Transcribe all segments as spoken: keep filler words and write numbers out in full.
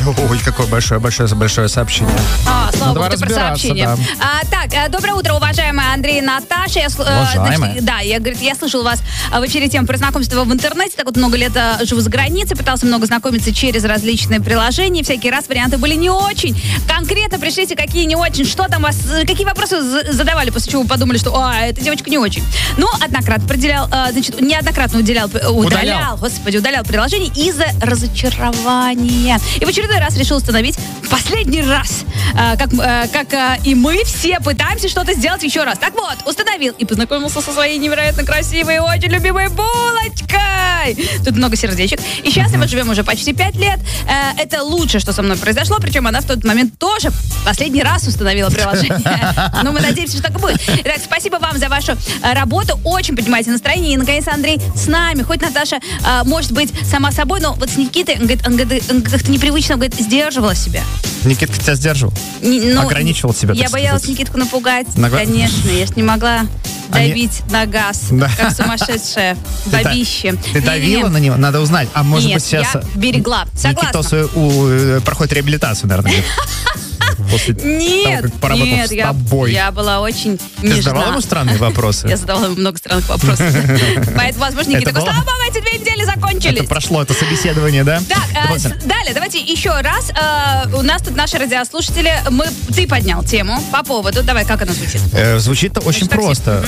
Ой, какое большое-большое-большое сообщение. А, слава богу, ты про сообщение. Да. А, так, доброе утро, уважаемая Андрей и Наташа. Я, уважаемая. Значит, да, я, говорит, я слышал вас в эфире тему про знакомство в интернете. Так вот, много лет живу за границей, пытался много знакомиться через различные приложения. Всякий раз варианты были не очень. Конкретно пришлите, какие не очень. Что там вас, какие вопросы задавали, после чего вы подумали, что, а, эта девочка не очень. Ну, однократно проделял, значит, неоднократно уделял, удалял, удалял, господи, удалял приложение из-за разочарования. И в очередной раз решил установить в последний раз, а, как, а, как а, и мы все пытаемся что-то сделать еще раз. Так вот, установил и познакомился со своей невероятно красивой и очень любимой булочкой. Тут много сердечек. И счастливо живем уже почти пять лет. А, это лучшее, что со мной произошло. Причем она в тот момент тоже последний раз установила приложение. Но мы надеемся, что так и будет. Итак, спасибо вам за вашу работу. Очень поднимаете настроение. И, наконец, Андрей с нами. Хоть Наташа, может быть, сама собой, но вот с Никитой, он говорит, он, говорит, он как-то непривычно, он говорит, сдерживала себя. Никитка тебя сдерживал? Не, ну, ограничивал себя? Я боялась сказать. Никитку напугать, Нага... конечно. Я ж не могла давить Они... на газ, да. как сумасшедшая бабище. Ты, ты давила не, на него? Надо узнать. А может Нет, быть сейчас... я берегла. Согласна. Никита у, проходит реабилитацию, наверное. После нет, того, нет, с тобой. Я, я была очень Ты нежна. Ты задавала ему странные вопросы? Я задавала ему много странных вопросов. Поэтому, возможно, Никита такой, слава богу, эти две недели закончились. Это прошло, это собезвонение, да? Так, далее, давайте еще раз. У нас тут наши радиослушатели. Ты поднял тему по поводу, давай, как она звучит? Звучит очень просто.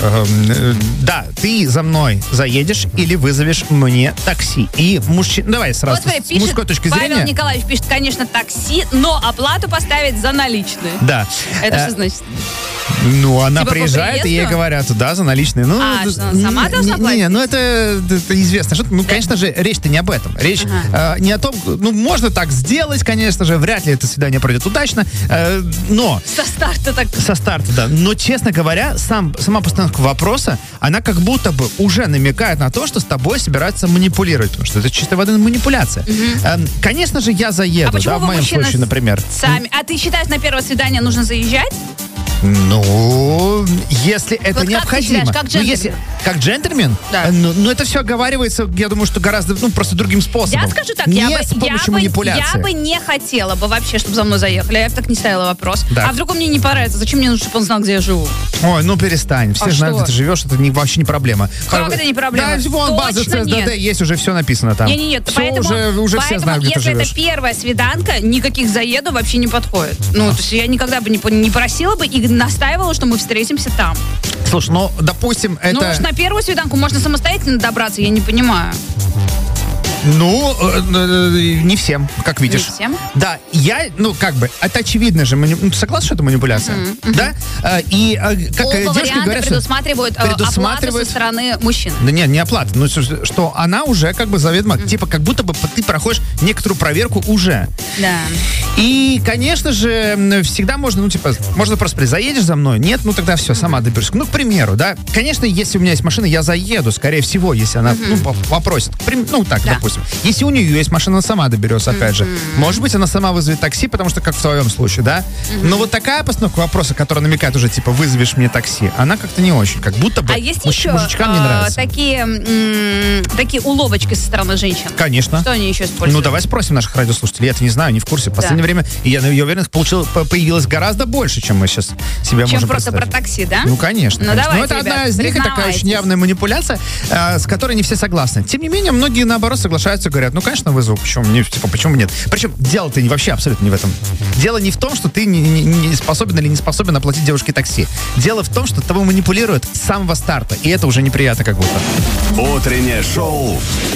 Да, ты за мной заедешь или вызовешь мне такси. И мужчина, давай сразу с мужской точки зрения. Павел Николаевич пишет, конечно, такси, но оплату поставить за наличные. Да. Это что значит? Ну, она типа приезжает, и ей говорят, да, за наличные. Ну, а, что она сама должна платить? Не, ну это, это известно. Что, ну, да. Конечно же, речь-то не об этом. Речь ага. э, не о том, ну, можно так сделать, конечно же, вряд ли это свидание пройдет удачно, э, но... Со старта так. Со старта, да. Но, честно говоря, сам, сама постановка вопроса, она как будто бы уже намекает на то, что с тобой собираются манипулировать, потому что это чистой воды манипуляция. Угу. Э, конечно же, я заеду, а да, в моем случае, например. Сами. А ты считаешь, на первое свидание нужно заезжать? Ну, если это вот необходимо. Как, как ну, если как джентльмен, да. ну, ну это все оговаривается, я думаю, что гораздо, ну, просто другим способом. Я скажу так, не я бы, с помощью я манипуляции. Бы, я бы не хотела бы вообще, чтобы за мной заехали. Я бы так не ставила вопрос. Да. А вдруг он мне не понравится? Зачем мне нужно, чтобы он знал, где я живу? Ой, ну перестань. Все а знают, что? где ты живешь, это не, вообще не проблема. Как Хор... это не проблема? Да, вон база ЦСДД есть, уже все написано там. Не-не-не, поэтому, уже, уже поэтому все знают, где ты живешь. Если это первая свиданка, никаких заеду вообще не подходит. Ну, а. то есть я никогда бы не, не просила бы и настаивала, что мы встретимся там. Слушай, ну, допустим, это... Ну, уж на первую свиданку можно самостоятельно добраться, я не понимаю. Ну, э, э, не всем, как видишь. Не всем? Да, я, ну, как бы, это очевидно же, мани... ну, согласен, что это манипуляция? Uh-huh, uh-huh. Да? Э, и э, как Оба девушки говорят, предусматривают, что предусматривают оплату со стороны мужчин. Да нет, не оплата, ну, что она уже как бы заведомо, uh-huh. типа, как будто бы ты проходишь некоторую проверку уже. Да. И, конечно же, всегда можно, ну, типа, можно просто сказать, заедешь за мной? Нет, ну, тогда все, сама доберусь. Ну, к примеру, да, конечно, если у меня есть машина, я заеду, скорее всего, если она, uh-huh. ну, попросит. Ну, так, да. допустим. Если у нее есть машина, она сама доберется, опять mm-hmm. же. Может быть, она сама вызовет такси, потому что, как в твоем случае, да? Mm-hmm. Но вот такая постановка вопроса, которая намекает уже, типа, вызовешь мне такси, она как-то не очень, как будто бы а есть муж, еще, мужичкам не нравится. Такие, м- такие уловочки со стороны женщин? Конечно. Что они еще используют? Ну, давай спросим наших радиослушателей. Я это не знаю, не в курсе. В последнее да. время, и я, я уверен, получил, появилось гораздо больше, чем мы сейчас себя чем можем просто представить. Про такси, да? Ну, конечно. Ну, конечно. давайте, Но это ребят, одна из них, и такая очень явная манипуляция, э, с которой не все согласны. Тем не менее, многие, наоборот, соглашаются и говорят, ну, конечно, вызову, почему, не, типа, почему нет? Причем дело-то не, вообще абсолютно не в этом. Дело не в том, что ты не, не, не способен или не способен оплатить девушке такси. Дело в том, что тобой манипулируют с самого старта, и это уже неприятно как будто. Утреннее шоу